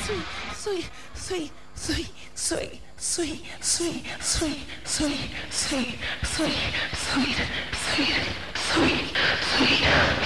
sweet, sweet, sweet, sweet, sweet, sweet, sweet, sweet, sweet, sweet, sweet, sweet, sweet, sweet, sweet.